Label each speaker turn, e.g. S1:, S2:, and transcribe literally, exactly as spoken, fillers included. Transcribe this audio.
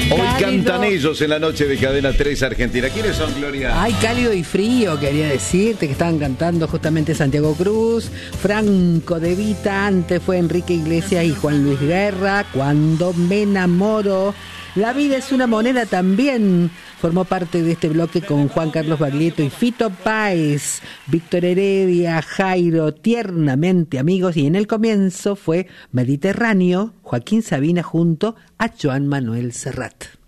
S1: Hoy
S2: cálido.
S1: cantan ellos en la noche de Cadena tres Argentina. ¿Quiénes son, Gloria?
S2: Ay, cálido y frío, quería decirte que estaban cantando justamente Santiago Cruz, Franco De Vita, antes fue Enrique Iglesias y Juan Luis Guerra, Cuando me enamoro. La vida es una moneda también formó parte de este bloque con Juan Carlos Baglietto y Fito Páez, Víctor Heredia, Jairo, Tiernamente Amigos, y en el comienzo fue Mediterráneo, Joaquín Sabina junto a Joan Manuel Serrat.